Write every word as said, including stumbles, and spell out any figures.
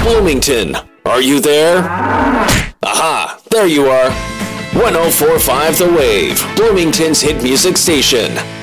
Bloomington, are you there? Aha, there you are. one oh four point five The Wave, Bloomington's hit music station.